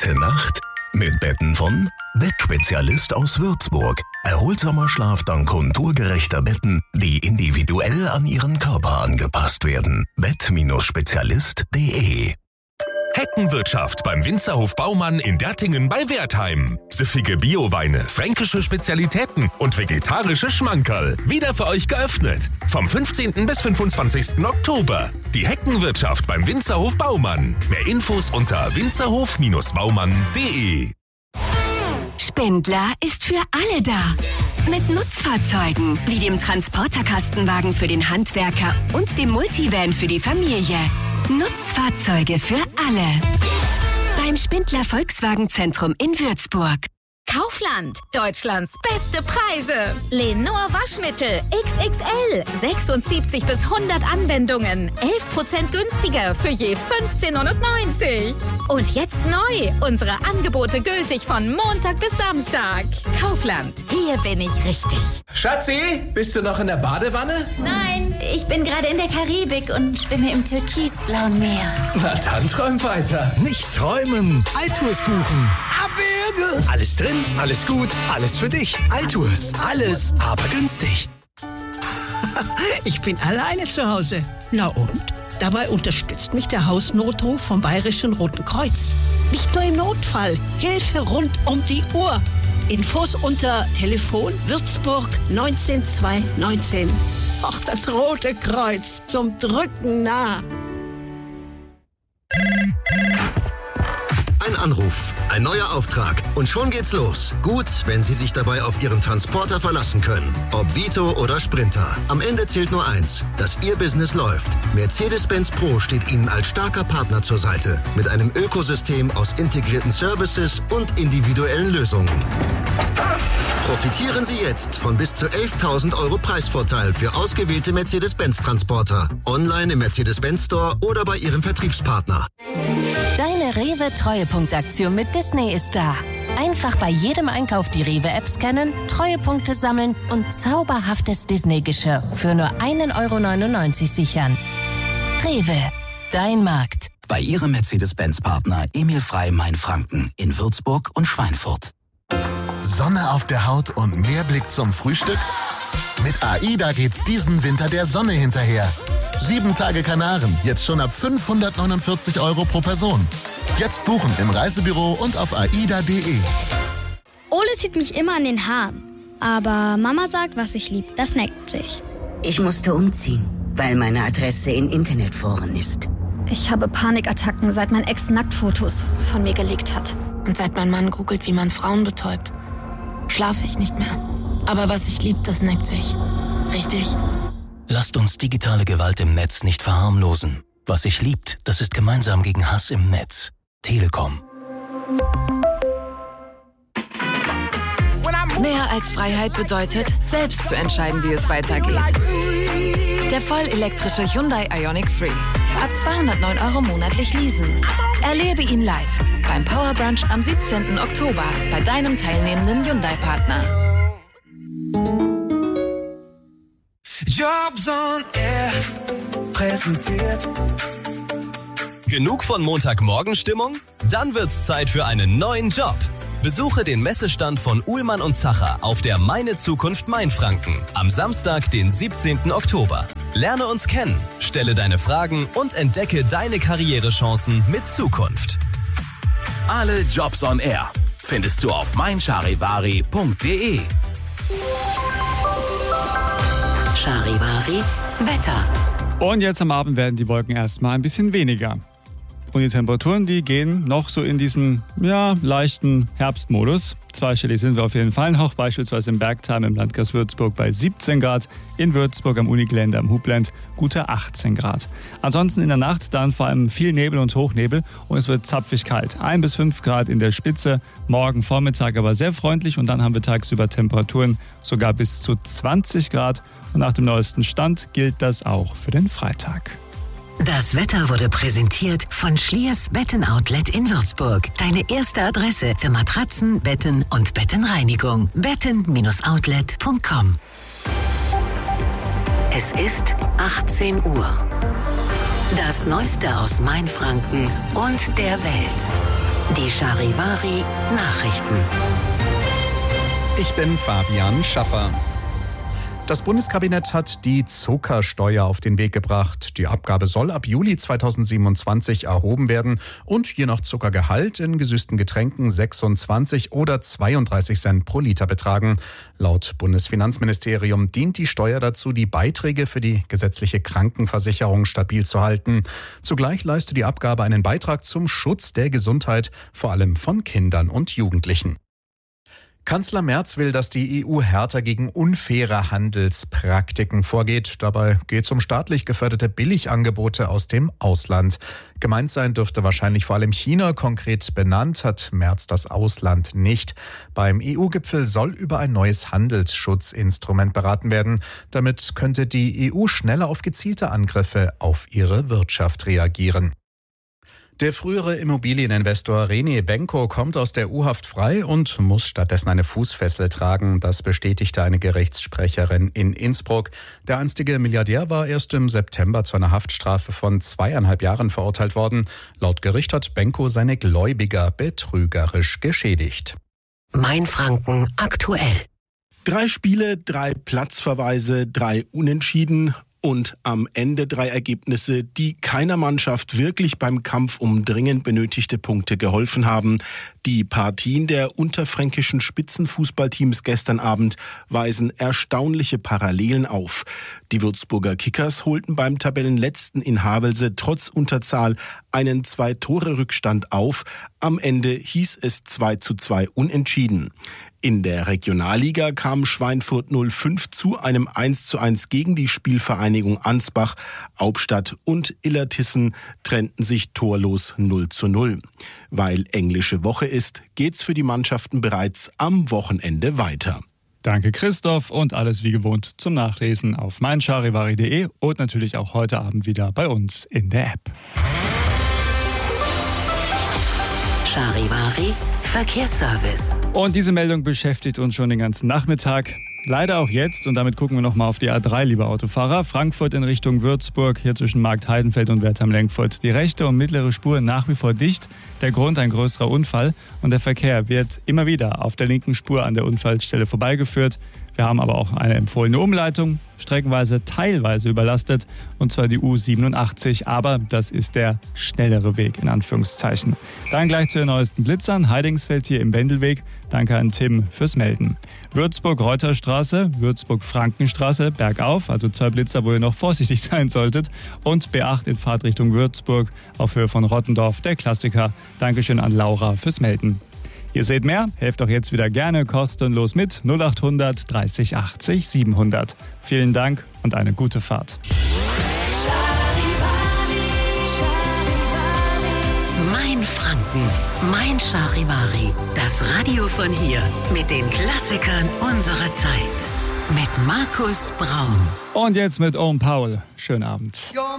Gute Nacht mit Betten von Bettspezialist aus Würzburg. Erholsamer Schlaf dank konturgerechter Betten, die individuell an Ihren Körper angepasst werden. Bett-spezialist.de. Heckenwirtschaft beim Winzerhof Baumann in Dertingen bei Wertheim. Süffige Bioweine, fränkische Spezialitäten und vegetarische Schmankerl. Wieder für euch geöffnet. Vom 15. bis 25. Oktober. Die Heckenwirtschaft beim Winzerhof Baumann. Mehr Infos unter winzerhof-baumann.de. Spindler ist für alle da. Mit Nutzfahrzeugen wie dem Transporterkastenwagen für den Handwerker und dem Multivan für die Familie. Nutzfahrzeuge für alle. Beim Spindler Volkswagen Zentrum in Würzburg. Kaufland, Deutschlands beste Preise. Lenor Waschmittel XXL, 76 bis 100 Anwendungen, 11% günstiger für je 15,99 €. Und jetzt neu, unsere Angebote gültig von Montag bis Samstag. Kaufland, hier bin ich richtig. Schatzi, bist du noch in der Badewanne? Nein, ich bin gerade in der Karibik und schwimme im türkisblauen Meer. Na dann träum weiter. Nicht träumen, Altours buchen. Abwürge. Alles drin, alles gut, alles für dich. Altours, alles, aber günstig. Ich bin alleine zu Hause. Na und? Dabei unterstützt mich der Hausnotruf vom Bayerischen Roten Kreuz. Nicht nur im Notfall, Hilfe rund um die Uhr. Infos unter Telefon Würzburg 19219. Ach, das Rote Kreuz, zum Drücken nah. Ein Anruf, ein neuer Auftrag und schon geht's los. Gut, wenn Sie sich dabei auf Ihren Transporter verlassen können. Ob Vito oder Sprinter. Am Ende zählt nur eins, dass Ihr Business läuft. Mercedes-Benz Pro steht Ihnen als starker Partner zur Seite. Mit einem Ökosystem aus integrierten Services und individuellen Lösungen. Profitieren Sie jetzt von bis zu 11.000 € Preisvorteil für ausgewählte Mercedes-Benz-Transporter. Online im Mercedes-Benz Store oder bei Ihrem Vertriebspartner. Deine Rewe-Treuepunktaktion mit Disney ist da. Einfach bei jedem Einkauf die Rewe-App scannen, Treuepunkte sammeln und zauberhaftes Disney-Geschirr für nur 1,99 € sichern. Rewe, dein Markt. Bei Ihrem Mercedes-Benz-Partner Emil Frey Mainfranken in Würzburg und Schweinfurt. Sonne auf der Haut und mehr Blick zum Frühstück? Mit AIDA geht's diesen Winter der Sonne hinterher. 7 Tage Kanaren, jetzt schon ab 549 € pro Person. Jetzt buchen im Reisebüro und auf aida.de. Ole zieht mich immer an den Haaren. Aber Mama sagt, was ich lieb, das neckt sich. Ich musste umziehen, weil meine Adresse in Internetforen ist. Ich habe Panikattacken, seit mein Ex Nacktfotos von mir gelegt hat. Und seit mein Mann googelt, wie man Frauen betäubt, schlafe ich nicht mehr. Aber was ich lieb, das neckt sich. Richtig? Lasst uns digitale Gewalt im Netz nicht verharmlosen. Was sich liebt, das ist gemeinsam gegen Hass im Netz. Telekom. Mehr als Freiheit bedeutet, selbst zu entscheiden, wie es weitergeht. Der vollelektrische Hyundai Ioniq 3. Ab 209 € monatlich leasen. Erlebe ihn live beim Power Brunch am 17. Oktober bei deinem teilnehmenden Hyundai-Partner. Jobs on Air präsentiert. Genug von Montagmorgenstimmung? Dann wird's Zeit für einen neuen Job. Besuche den Messestand von Uhlmann und Zacher auf der Meine Zukunft Mainfranken am Samstag, den 17. Oktober. Lerne uns kennen, stelle deine Fragen und entdecke deine Karrierechancen mit Zukunft. Alle Jobs on Air findest du auf meincharivari.de. Charivari Wetter. Und jetzt am Abend werden die Wolken erstmal ein bisschen weniger. Und die Temperaturen, die gehen noch so in diesen, leichten Herbstmodus. Zweistellig sind wir auf jeden Fall noch, beispielsweise im Bergtal im Landkreis Würzburg bei 17 Grad, in Würzburg am Unigelände am Hubland gute 18 Grad. Ansonsten in der Nacht dann vor allem viel Nebel und Hochnebel und es wird zapfig kalt. 1 bis 5 Grad in der Spitze, morgen Vormittag aber sehr freundlich und dann haben wir tagsüber Temperaturen sogar bis zu 20 Grad. Und nach dem neuesten Stand gilt das auch für den Freitag. Das Wetter wurde präsentiert von Schliers Betten-Outlet in Würzburg. Deine erste Adresse für Matratzen, Betten und Bettenreinigung. betten-outlet.com. Es ist 18 Uhr. Das Neueste aus Mainfranken und der Welt. Die Charivari Nachrichten. Ich bin Fabian Schaffer. Das Bundeskabinett hat die Zuckersteuer auf den Weg gebracht. Die Abgabe soll ab Juli 2027 erhoben werden und je nach Zuckergehalt in gesüßten Getränken 26 oder 32 Cent pro Liter betragen. Laut Bundesfinanzministerium dient die Steuer dazu, die Beiträge für die gesetzliche Krankenversicherung stabil zu halten. Zugleich leistet die Abgabe einen Beitrag zum Schutz der Gesundheit, vor allem von Kindern und Jugendlichen. Kanzler Merz will, dass die EU härter gegen unfaire Handelspraktiken vorgeht. Dabei geht es um staatlich geförderte Billigangebote aus dem Ausland. Gemeint sein dürfte wahrscheinlich vor allem China. Konkret benannt hat Merz das Ausland nicht. Beim EU-Gipfel soll über ein neues Handelsschutzinstrument beraten werden. Damit könnte die EU schneller auf gezielte Angriffe auf ihre Wirtschaft reagieren. Der frühere Immobilieninvestor René Benko kommt aus der U-Haft frei und muss stattdessen eine Fußfessel tragen. Das bestätigte eine Gerichtssprecherin in Innsbruck. Der einstige Milliardär war erst im September zu einer Haftstrafe von 2,5 Jahren verurteilt worden. Laut Gericht hat Benko seine Gläubiger betrügerisch geschädigt. Mainfranken aktuell. 3 Spiele, 3 Platzverweise, 3 Unentschieden. Und am Ende 3 Ergebnisse, die keiner Mannschaft wirklich beim Kampf um dringend benötigte Punkte geholfen haben. Die Partien der unterfränkischen Spitzenfußballteams gestern Abend weisen erstaunliche Parallelen auf. Die Würzburger Kickers holten beim Tabellenletzten in Havelse trotz Unterzahl einen 2-Tore-Rückstand auf. Am Ende hieß es 2:2 unentschieden. In der Regionalliga kam Schweinfurt 05 zu einem 1:1 gegen die Spielvereinigung Ansbach. Hauptstadt und Illertissen trennten sich torlos 0:0. Weil englische Woche ist, geht's für die Mannschaften bereits am Wochenende weiter. Danke Christoph und alles wie gewohnt zum Nachlesen auf meincharivari.de und natürlich auch heute Abend wieder bei uns in der App. Charivari Verkehrsservice. Und diese Meldung beschäftigt uns schon den ganzen Nachmittag. Leider auch jetzt, und damit gucken wir nochmal auf die A3, liebe Autofahrer. Frankfurt in Richtung Würzburg, hier zwischen Markt-Heidenfeld und Wertheim-Lenkfurt. Die rechte und mittlere Spur nach wie vor dicht. Der Grund ein größerer Unfall. Und der Verkehr wird immer wieder auf der linken Spur an der Unfallstelle vorbeigeführt. Wir haben aber auch eine empfohlene Umleitung, streckenweise teilweise überlastet, und zwar die U87, aber das ist der schnellere Weg in Anführungszeichen. Dann gleich zu den neuesten Blitzern, Heidingsfeld hier im Wendelweg. Danke an Tim fürs Melden. Würzburg-Reuterstraße, Würzburg-Frankenstraße, bergauf, also 2 Blitzer, wo ihr noch vorsichtig sein solltet. Und B8 in Fahrtrichtung Würzburg auf Höhe von Rottendorf, der Klassiker. Dankeschön an Laura fürs Melden. Ihr seht mehr, helft auch jetzt wieder gerne kostenlos mit 0800 30 80 700. Vielen Dank und eine gute Fahrt. Mainfranken, mein Charivari. Das Radio von hier mit den Klassikern unserer Zeit. Mit Markus Braun. Und jetzt mit Owen Paul. Schönen Abend.